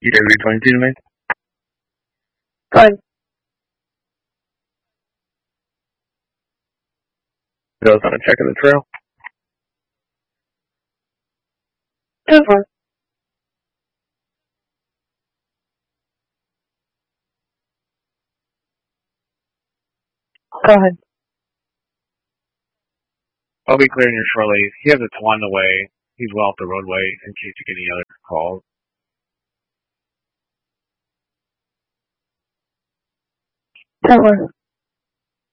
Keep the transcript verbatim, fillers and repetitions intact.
You guys read twenty-two to me? Go ahead. Those on a check in the trail? Go for it. Go ahead. I'll be clearing here shortly. He has a one away. He's well off the roadway in case you get any other calls. Go for it.